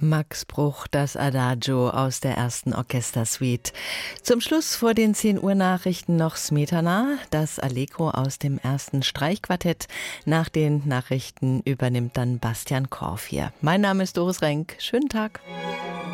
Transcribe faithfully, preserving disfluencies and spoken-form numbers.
Max Bruch, das Adagio aus der ersten Orchestersuite. Zum Schluss vor den zehn Uhr Nachrichten noch Smetana, das Allegro aus dem ersten Streichquartett. Nach den Nachrichten übernimmt dann Bastian Korf hier. Mein Name ist Doris Renk. Schönen Tag.